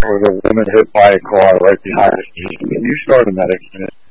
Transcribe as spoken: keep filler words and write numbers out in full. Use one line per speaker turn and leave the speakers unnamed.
there was a woman hit by a car right behind me. Can you start a medic minute?